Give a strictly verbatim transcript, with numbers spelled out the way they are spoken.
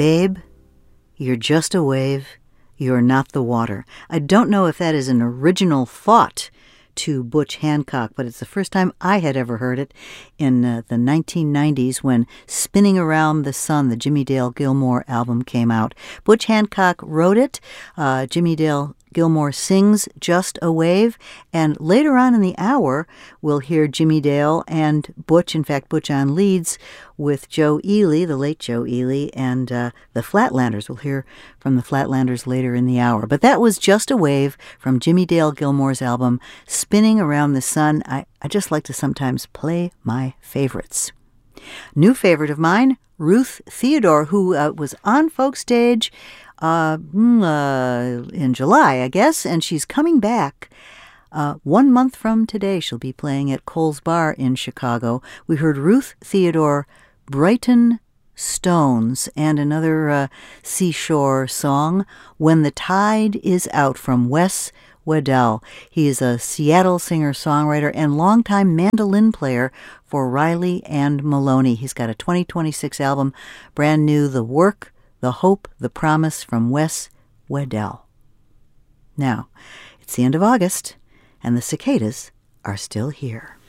Babe, you're just a wave, you're not the water. I don't know if that is an original thought to Butch Hancock, but it's the first time I had ever heard it in uh, the nineteen nineties when Spinning Around the Sun, the Jimmie Dale Gilmore album, came out. Butch Hancock wrote it. Uh, Jimmie Dale Gilmore sings Just a Wave, and later on in the hour, we'll hear Jimmie Dale and Butch, in fact, Butch on leads with Joe Ely, the late Joe Ely, and uh, the Flatlanders. We'll hear from the Flatlanders later in the hour. But that was Just a Wave from Jimmie Dale Gilmore's album, Spinning Around the Sun. I, I just like to sometimes play my favorites. New favorite of mine, Ruth Theodore, who uh, was on Folk Stage Uh, uh, in July, I guess, and she's coming back uh, one month from today. She'll be playing at Cole's Bar in Chicago. We heard Ruth Theodore, Brighton Stones, and another uh, seashore song, When the Tide is Out, from Wes Wedell. He is a Seattle singer-songwriter and longtime mandolin player for Riley and Maloney. He's got a twenty twenty-six album, brand new, The Work, The Hope, The Promise, from Wes Wedell. Now, it's the end of August, and the cicadas are still here.